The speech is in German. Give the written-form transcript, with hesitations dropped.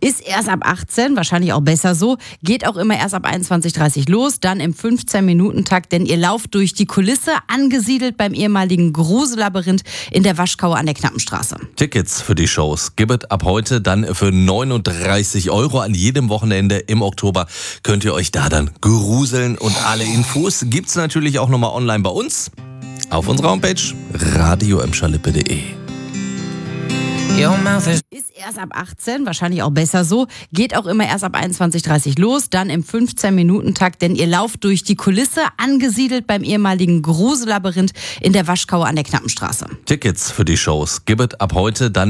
Ist erst ab 18, wahrscheinlich auch besser so. Geht auch immer erst ab 21:30 los, dann im 15-Minuten-Takt, denn ihr lauft durch die Kulisse, angesiedelt beim ehemaligen Grusellabyrinth in der Waschkaue an der Knappenstraße. Tickets für die Shows gibt es ab heute dann für 39 € an jedem Wochenende im Oktober. Könnt ihr euch da dann gruseln und alle Infos gibt's natürlich auch nochmal online bei uns auf unserer Homepage radioemschalippe.de. Ist erst ab 18, wahrscheinlich auch besser so. Geht auch immer erst ab 21:30 los, dann im 15-Minuten-Takt, denn ihr lauft durch die Kulisse, angesiedelt beim ehemaligen Grusellabyrinth in der Waschkaue an der Knappenstraße. Tickets für die Shows gibt es ab heute dann